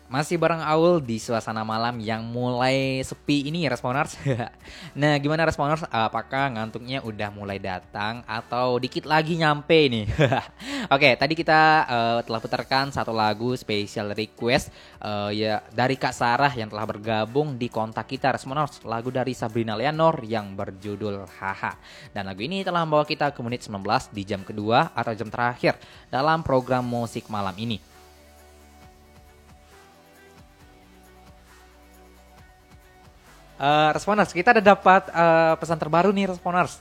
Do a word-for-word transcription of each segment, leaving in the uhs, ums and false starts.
Masih bareng Aul di suasana malam yang mulai sepi ini Responers. Nah, gimana Responers? Apakah ngantuknya udah mulai datang atau dikit lagi nyampe nih? Oke, tadi kita uh, telah putarkan satu lagu special request uh, ya dari Kak Sarah yang telah bergabung di kontak kita Responers. Lagu dari Sabrina Leonor yang berjudul Haha. Dan lagu ini telah membawa kita ke menit sembilan belas di jam kedua atau jam terakhir dalam program musik malam ini. Uh, Responers, kita ada dapat uh, pesan terbaru nih Responers.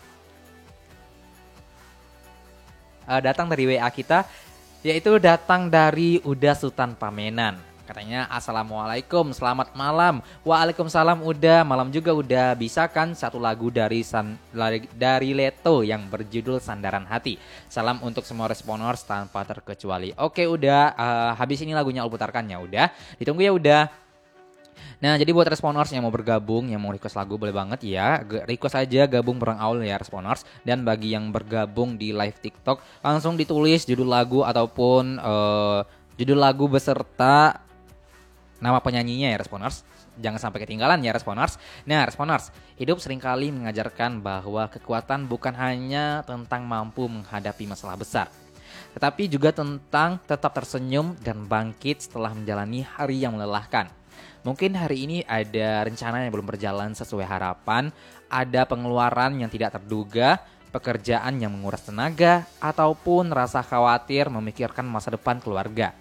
Uh, datang dari W A kita, yaitu datang dari Uda Sultan Pamenan. Katanya assalamualaikum, selamat malam. Waalaikumsalam Uda, malam juga udah bisa kan satu lagu dari san, dari Leto yang berjudul Sandaran Hati. Salam untuk semua Responers tanpa terkecuali. Oke udah, uh, habis ini lagunya Ul putarkan ya udah. Ditunggu ya udah. Nah, jadi buat Responers yang mau bergabung, yang mau request lagu boleh banget ya. Request aja gabung bareng Aul ya Responers. Dan bagi yang bergabung di live TikTok, langsung ditulis judul lagu ataupun uh, judul lagu beserta nama penyanyinya ya Responers. Jangan sampai ketinggalan ya Responers. Nah Responers, hidup seringkali mengajarkan bahwa kekuatan bukan hanya tentang mampu menghadapi masalah besar, tetapi juga tentang tetap tersenyum dan bangkit setelah menjalani hari yang melelahkan. Mungkin hari ini ada rencana yang belum berjalan sesuai harapan, ada pengeluaran yang tidak terduga, pekerjaan yang menguras tenaga, ataupun rasa khawatir memikirkan masa depan keluarga.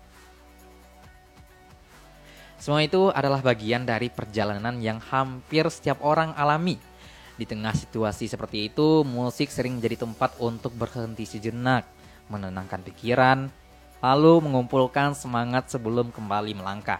Semua itu adalah bagian dari perjalanan yang hampir setiap orang alami. Di tengah situasi seperti itu, musik sering menjadi tempat untuk berhenti sejenak, menenangkan pikiran, lalu mengumpulkan semangat sebelum kembali melangkah.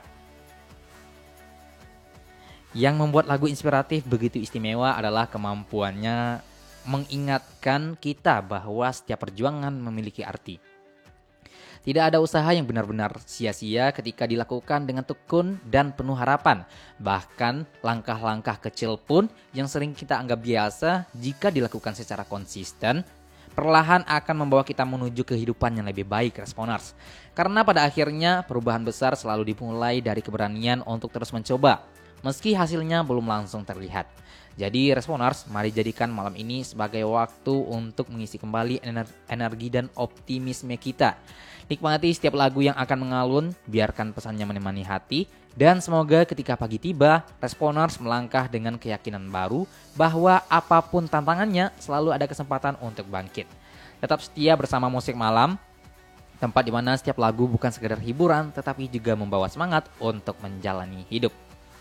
Yang membuat lagu inspiratif begitu istimewa adalah kemampuannya mengingatkan kita bahwa setiap perjuangan memiliki arti. Tidak ada usaha yang benar-benar sia-sia ketika dilakukan dengan tekun dan penuh harapan. Bahkan langkah-langkah kecil pun yang sering kita anggap biasa, jika dilakukan secara konsisten, perlahan akan membawa kita menuju kehidupan yang lebih baik Responers. Karena pada akhirnya perubahan besar selalu dimulai dari keberanian untuk terus mencoba, meski hasilnya belum langsung terlihat. Jadi Responers, mari jadikan malam ini sebagai waktu untuk mengisi kembali energi dan optimisme kita. Nikmati setiap lagu yang akan mengalun, biarkan pesannya menemani hati, dan semoga ketika pagi tiba, Responers melangkah dengan keyakinan baru bahwa apapun tantangannya selalu ada kesempatan untuk bangkit. Tetap setia bersama musik malam, tempat di mana setiap lagu bukan sekedar hiburan tetapi juga membawa semangat untuk menjalani hidup.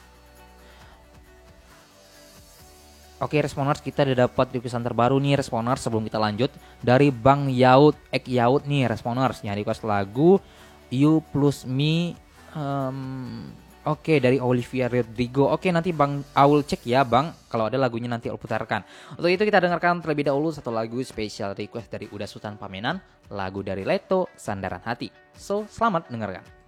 Oke Responers, kita udah dapat requestan terbaru nih Responers. Sebelum kita lanjut, dari Bang Yaud Ek Yaud nih Responers yang request lagu You Plus Me. um, Oke dari Olivia Rodrigo. Oke nanti Bang Aul cek ya Bang, kalau ada lagunya nanti Aul putarkan. Untuk itu kita dengarkan terlebih dahulu satu lagu special request dari Uda Sultan Pamenan, lagu dari Leto, Sandaran Hati. So selamat dengarkan.